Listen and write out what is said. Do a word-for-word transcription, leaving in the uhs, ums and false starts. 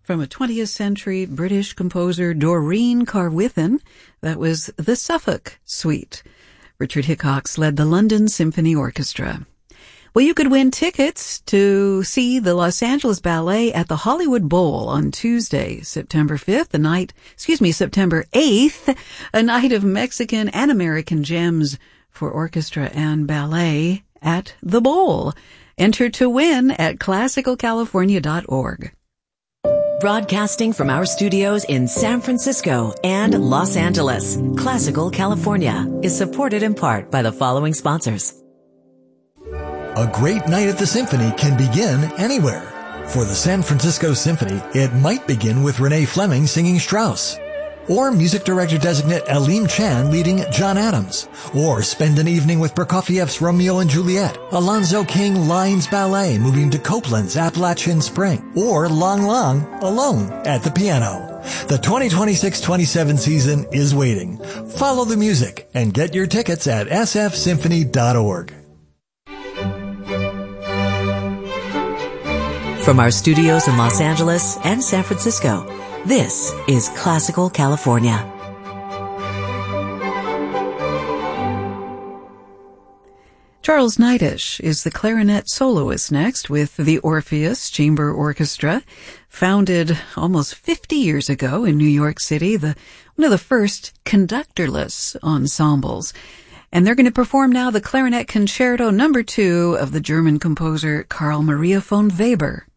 from a twentieth century British composer Doreen Carwithen. That was the Suffolk Suite. Richard Hickox led the London Symphony Orchestra. Well, you could win tickets to see the Los Angeles Ballet at the Hollywood Bowl on Tuesday, September fifth, a night, excuse me, September eighth, a night of Mexican and American gems for orchestra and ballet at the Bowl. Enter to win at classical california dot org. Broadcasting from our studios in San Francisco and Los Angeles, Classical California is supported in part by the following sponsors. A great night at the Symphony can begin anywhere. For the San Francisco Symphony, it might begin with Renee Fleming singing Strauss, or music director designate Aleem Chan leading John Adams, or spend an evening with Prokofiev's Romeo and Juliet, Alonzo King Lines Ballet moving to Copeland's Appalachian Spring, or Lang Lang alone at the piano. The twenty twenty-six twenty-seven season is waiting. Follow the music and get your tickets at s f symphony dot org. From our studios in Los Angeles and San Francisco, this is Classical California. Charles Neidish is the clarinet soloist next with the Orpheus Chamber Orchestra, founded almost fifty years ago in New York City, the one of the first conductorless ensembles. And they're going to perform now the Clarinet Concerto number two of the German composer Carl Maria von Weber.